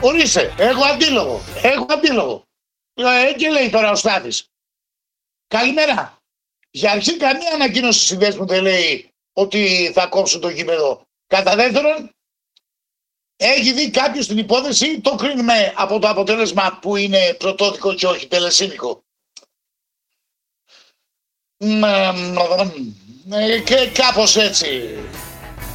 Ορίστε, έχω αντίλογο. Και λέει τώρα ο Στάθης. Καλημέρα. Για αρχή καμία ανακοίνωση συνδέσμου δεν λέει ότι θα κόψουν το γήπεδο. Κατά δεύτερον, έχει δει κάποιος την υπόθεση ή το κρίνουμε από το αποτέλεσμα που είναι πρωτόδικο και όχι τελεσίδικο. Και κάπως έτσι.